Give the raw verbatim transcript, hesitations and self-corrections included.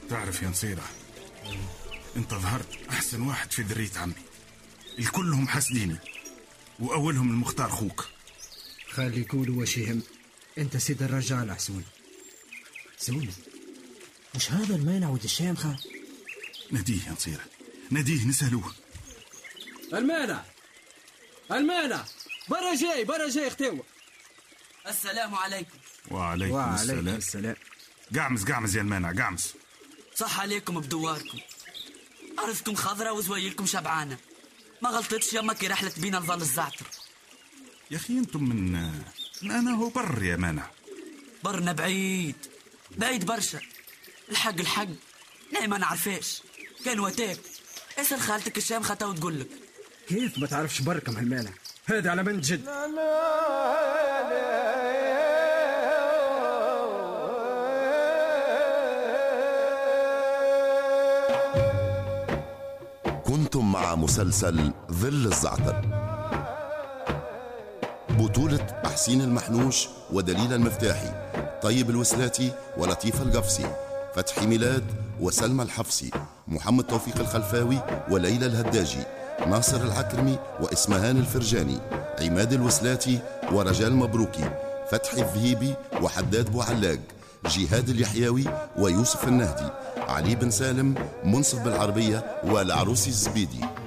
تعرف يا نصيرة، انت ظهرت احسن واحد في ذرية عمي، الكلهم حاسديني واولهم المختار خوك. خلي يقولوا وش يهم، انت سيد الرجال حسون. سوني مش هذا المانع ود الشامخة؟ ناديه يا نصيرة، ناديه نسألوه. المانع المانع برا جاي برا جاي اختوى. السلام عليكم. وعليكم, وعليكم السلام. السلام. قعمز قعمز يا المانع قعمز. صح عليكم بدواركم، عرفتكم خضرة وزويلكم شبعانة، ما غلطتش يمك رحلت بينا نظل الزعتر. يا أخي أنتم من, من أنا هو بر يا مانع. برنا بعيد بعيد برشا. الحق الحق لا ما نعرفاش، كان وتاك اسأل خالتك الشامخة تو تقول لك. كيف ما تعرفش بركم هالمانع هذا على من جد؟ كنتم مع مسلسل ظل الزعتر، بطولة حسين المحنوش ودليل المفتاحي، طيب الوسلاتي ولطيف القفصي، فتحي ميلاد وسلمى الحفصي، محمد توفيق الخلفاوي وليلى الهداجي، ناصر العكرمي وإسمهان الفرجاني، عماد الوسلاتي ورجال مبروكي، فتحي الذهيبي وحداد بوعلاق، جهاد اليحيوي ويوسف النهدي، علي بن سالم، منصف بالعربية والعروسي الزبيدي.